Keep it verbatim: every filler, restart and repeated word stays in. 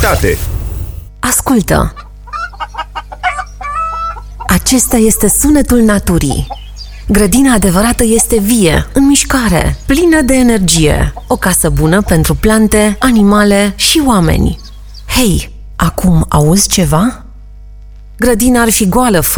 calitate. Ascultă! Acesta este sunetul naturii. Grădina adevărată este vie, în mișcare, plină de energie. O casă bună pentru plante, animale și oameni. Hei, acum auzi ceva? Grădina ar fi goală